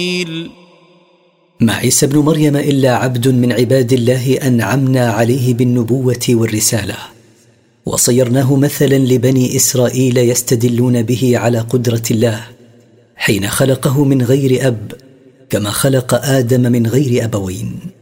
ما عيسى ابن مريم إلا عبد من عباد الله أنعمنا عليه بالنبوة والرسالة، وصيرناه مثلا لبني إسرائيل يستدلون به على قدرة الله حين خلقه من غير أب، كما خلق آدم من غير أبوين.